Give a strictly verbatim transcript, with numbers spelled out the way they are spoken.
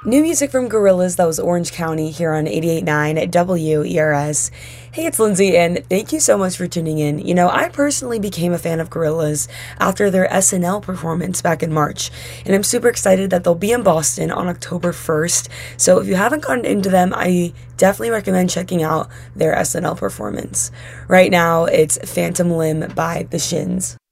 New music from Gorillaz, that was Orange County here on eighty-eight point nine W E R S. Hey, it's Lindsay, and thank you so much for tuning in. You know, I personally became a fan of Gorillaz after their S N L performance back in March, and I'm super excited that they'll be in Boston on October first. So if you haven't gotten into them, I definitely recommend checking out their S N L performance. Right now, it's Phantom Limb by The Shins.